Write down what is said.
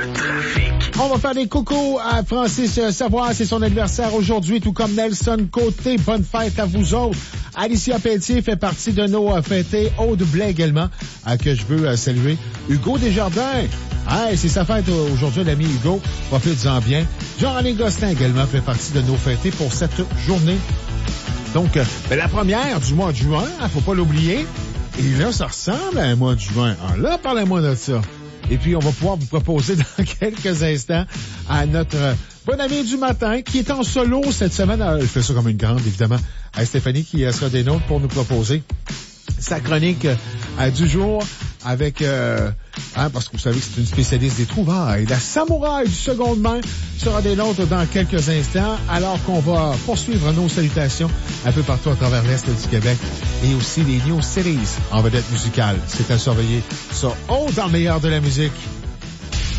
On va faire des coucous à Francis Savoie, c'est son anniversaire aujourd'hui, tout comme Nelson Côté. Bonne fête à vous autres. Alicia Pelletier fait partie de nos fêtés. Aude Blais également, que je veux saluer. Hugo Desjardins, c'est sa fête aujourd'hui, l'ami Hugo. Profite-en bien. Jean-René Gostin également fait partie de nos fêtés pour cette journée. Donc, la première du mois de juin, faut pas l'oublier. Et là, ça ressemble à un mois de juin. Alors là, parlez-moi de ça. Et puis, on va pouvoir vous proposer dans quelques instants à notre bon ami du matin qui est en solo cette semaine. Alors, je fais ça comme une grande, évidemment, à Stéphanie qui sera des nôtres pour nous proposer sa chronique du jour avec... parce que vous savez que c'est une spécialiste des trouvailles. La samouraï du seconde main sera des nôtres dans quelques instants, alors qu'on va poursuivre nos salutations un peu partout à travers l'Est du Québec et aussi les New Cities en vedette musicale. C'est à surveiller ça. Dans le meilleur de la musique.